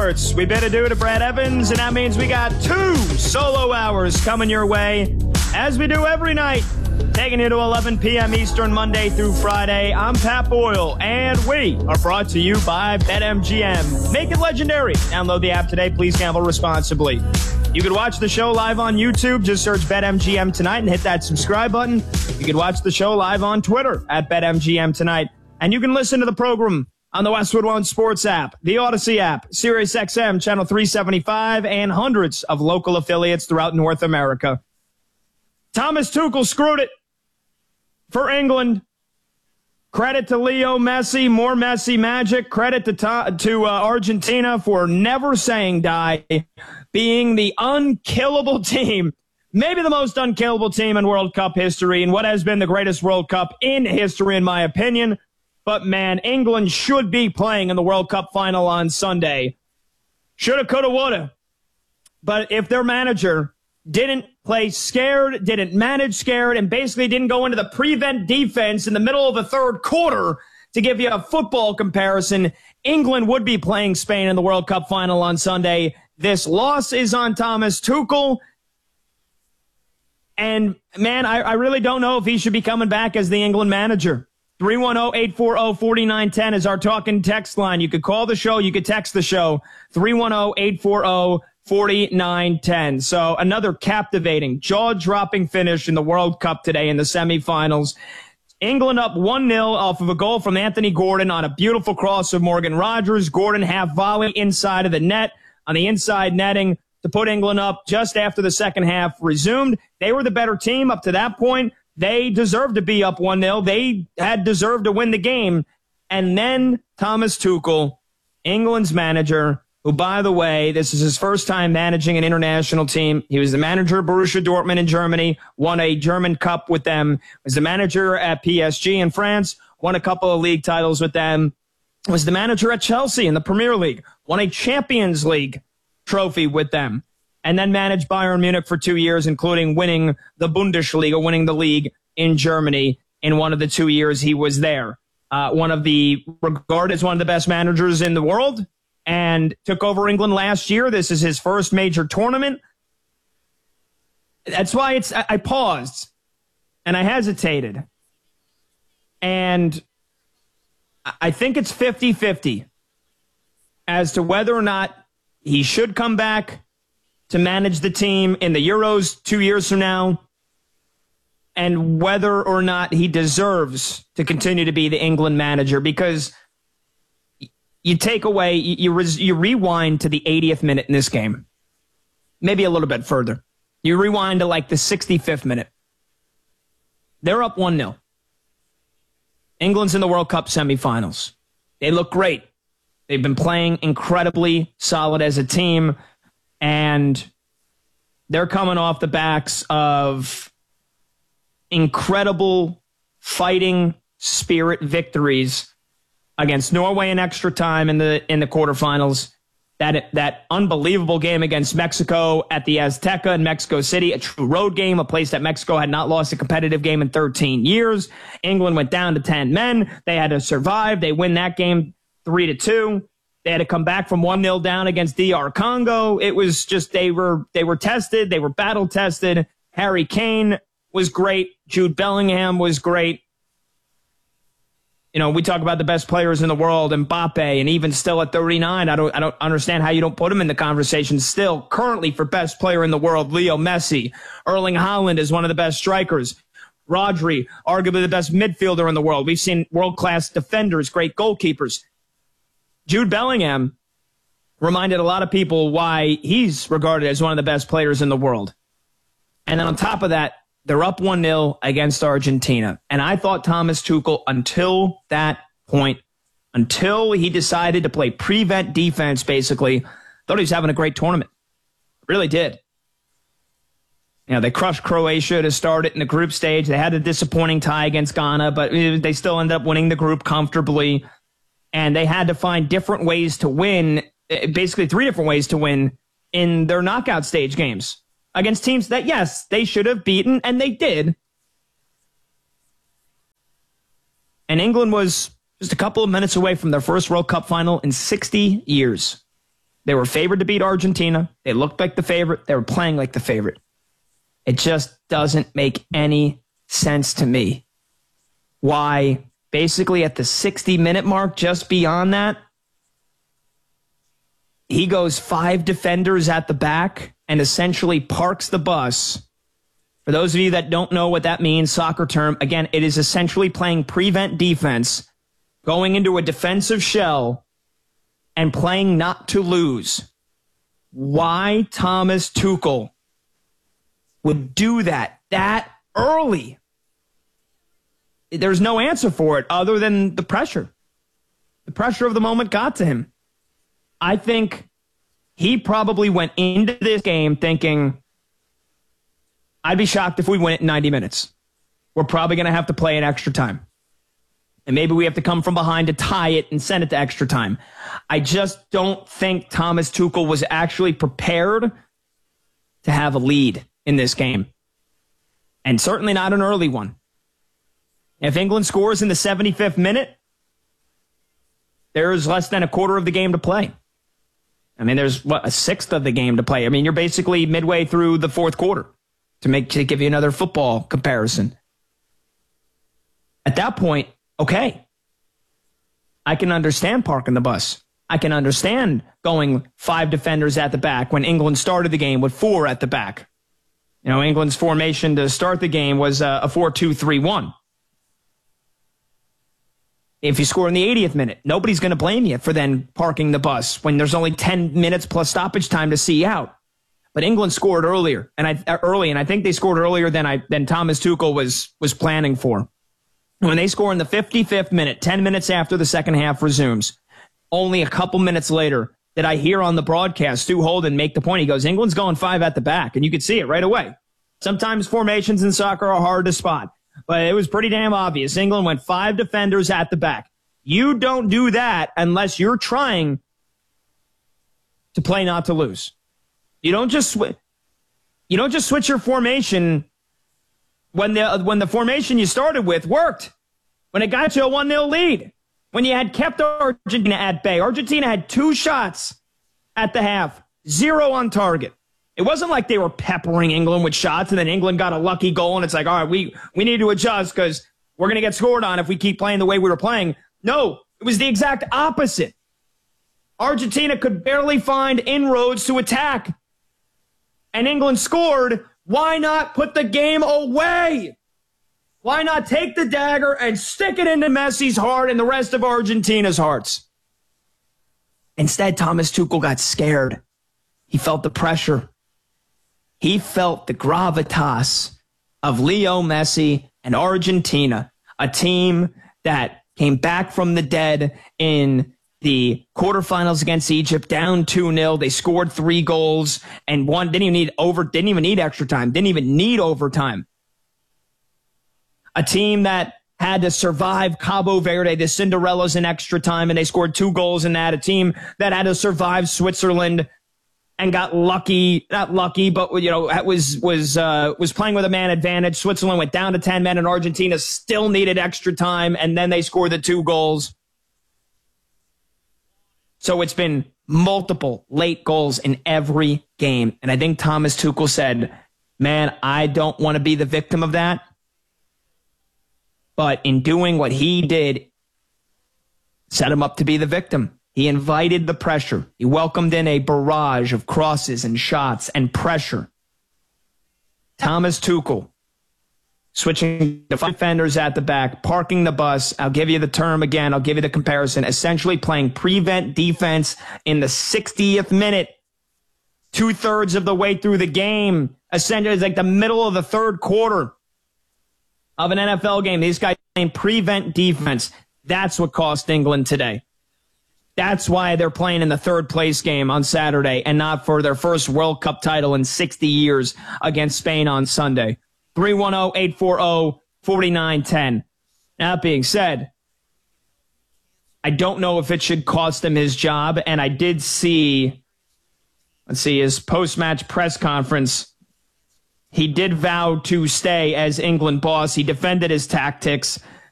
Sports. We bid adieu to Brad Evans, and that means we got 2 solo hours coming your way, as we do every night, taking you to 11 p.m. Eastern, Monday through Friday. I'm Pat Boyle, and we are brought to you by BetMGM. Make it legendary. Download the app today. Please gamble responsibly. You can watch the show live on YouTube. Just search BetMGM Tonight and hit that subscribe button. You can watch the show live on Twitter at BetMGM Tonight. And you can listen to the program on the Westwood One Sports app, the Odyssey app, SiriusXM, Channel 375, and hundreds of local affiliates throughout North America. Thomas Tuchel screwed it for England. Credit to Leo Messi, more Messi magic. Credit to Argentina for never saying die, being the unkillable team, maybe the most unkillable team in World Cup history, and what has been the greatest World Cup in history, in my opinion. But, man, England should be playing in the World Cup final on Sunday. Shoulda, coulda, woulda. But if their manager didn't play scared, didn't manage scared, and basically didn't go into the prevent defense in the middle of the third quarter to give you a football comparison, England would be playing Spain in the World Cup final on Sunday. This loss is on Thomas Tuchel. And, man, I really don't know if he should be coming back as the England manager. 310-840-4910 is our talking text line. You could call the show. You could text the show. 310-840-4910. So another captivating, jaw-dropping finish in the World Cup today in the semifinals. England up 1-0 off of a goal from Anthony Gordon on a beautiful cross of Morgan Rogers. Gordon half volley inside of the net on the inside netting to put England up just after the second half resumed. They were the better team up to that point. They deserved to be up 1-0. They had deserved to win the game. And then Thomas Tuchel, England's manager, who, by the way, this is his first time managing an international team. He was the manager of Borussia Dortmund in Germany, won a German Cup with them, was the manager at PSG in France, won a couple of league titles with them, was the manager at Chelsea in the Premier League, won a Champions League trophy with them, and then managed Bayern Munich for 2 years, including winning the Bundesliga, winning the league in Germany in one of the 2 years he was there. Regarded as one of the best managers in the world, and took over England last year. This is his first major tournament. That's why I paused, and I hesitated. And I think it's 50-50 as to whether or not he should come back to manage the team in the Euros 2 years from now, and whether or not he deserves to continue to be the England manager, because you take away, you rewind to the 80th minute in this game, maybe a little bit further. You rewind to like the 65th minute. They're up 1-0. England's in the World Cup semifinals. They look great. They've been playing incredibly solid as a team. And they're coming off the backs of incredible fighting spirit victories against Norway in extra time in the quarterfinals. That unbelievable game against Mexico at the Azteca in Mexico City, a true road game, a place that Mexico had not lost a competitive game in 13 years. England went down to 10 men. They had to survive. They win that game 3-2. They had to come back from 1-0 down against DR Congo. It was just they were tested. They were battle tested. Harry Kane was great. Jude Bellingham was great. You know, we talk about the best players in the world, Mbappe, and even still at 39, I don't understand how you don't put him in the conversation. Still, currently for best player in the world, Leo Messi. Erling Haaland is one of the best strikers. Rodri, arguably the best midfielder in the world. We've seen world-class defenders, great goalkeepers. Jude Bellingham reminded a lot of people why he's regarded as one of the best players in the world. And then on top of that, they're up 1-0 against Argentina. And I thought Thomas Tuchel, until that point, until he decided to play prevent defense, basically, thought he was having a great tournament. Really did. You know, they crushed Croatia to start it in the group stage. They had a disappointing tie against Ghana, but they still ended up winning the group comfortably. And they had to find different ways to win, basically 3 different ways to win in their knockout stage games against teams that, yes, they should have beaten, and they did. And England was just a couple of minutes away from their first World Cup final in 60 years. They were favored to beat Argentina. They looked like the favorite. They were playing like the favorite. It just doesn't make any sense to me why basically at the 60-minute mark, just beyond that, he goes 5 defenders at the back and essentially parks the bus. For those of you that don't know what that means, soccer term, again, it is essentially playing prevent defense, going into a defensive shell, and playing not to lose. Why Thomas Tuchel would do that early? There's no answer for it other than the pressure. The pressure of the moment got to him. I think he probably went into this game thinking, I'd be shocked if we win it in 90 minutes. We're probably going to have to play in extra time. And maybe we have to come from behind to tie it and send it to extra time. I just don't think Thomas Tuchel was actually prepared to have a lead in this game. And certainly not an early one. If England scores in the 75th minute, there's less than a quarter of the game to play. I mean, there's, a sixth of the game to play. I mean, you're basically midway through the fourth quarter to give you another football comparison. At that point, okay, I can understand parking the bus. I can understand going 5 defenders at the back when England started the game with 4 at the back. You know, England's formation to start the game was a 4-2-3-1. If you score in the 80th minute, nobody's going to blame you for then parking the bus when there's only 10 minutes plus stoppage time to see out. But England scored earlier, and I think they scored earlier than Thomas Tuchel was planning for. When they score in the 55th minute, 10 minutes after the second half resumes, only a couple minutes later did I hear on the broadcast Stu Holden make the point. He goes, England's going 5 at the back, and you could see it right away. Sometimes formations in soccer are hard to spot, but it was pretty damn obvious. England went 5 defenders at the back. You don't do that unless you're trying to play not to lose. You don't just switch your formation when the formation you started with worked, when it got you a 1-0 lead, when you had kept Argentina at bay. Argentina had 2 shots at the half, 0 on target. It wasn't like they were peppering England with shots and then England got a lucky goal and it's like, all right, we need to adjust because we're going to get scored on if we keep playing the way we were playing. No, it was the exact opposite. Argentina could barely find inroads to attack. And England scored. Why not put the game away? Why not take the dagger and stick it into Messi's heart and the rest of Argentina's hearts? Instead, Thomas Tuchel got scared. He felt the pressure. He felt the gravitas of Leo Messi and Argentina, a team that came back from the dead in the quarterfinals against Egypt, down 2-0. They scored 3 goals and didn't even need extra time, didn't even need overtime. A team that had to survive Cabo Verde, the Cinderellas, in extra time, and they scored 2 goals in that. A team that had to survive Switzerland and got lucky, not lucky, but was playing with a man advantage. Switzerland went down to 10 men, and Argentina still needed extra time, and then they scored the 2 goals. So it's been multiple late goals in every game. And I think Thomas Tuchel said, man, I don't want to be the victim of that. But in doing what he did, set him up to be the victim. He invited the pressure. He welcomed in a barrage of crosses and shots and pressure. Thomas Tuchel, switching the 5 defenders at the back, parking the bus. I'll give you the term again. I'll give you the comparison. Essentially playing prevent defense in the 60th minute, 2/3 of the way through the game. Essentially, it's like the middle of the third quarter of an NFL game. These guys playing prevent defense. That's what cost England today. That's why they're playing in the 3rd place game on Saturday and not for their first World Cup title in 60 years against Spain on Sunday. 310-840-4910. That being said, I don't know if it should cost him his job, and I did see, his post-match press conference. He did vow to stay as England boss. He defended his tactics.